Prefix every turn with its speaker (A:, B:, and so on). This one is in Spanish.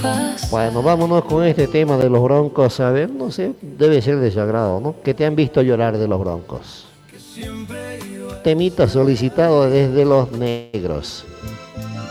A: Bueno, vámonos con este tema de los Broncos. A ver, no sé, debe ser de su agrado, ¿no? Que te han visto llorar de los Broncos. Temita solicitado desde los Negros.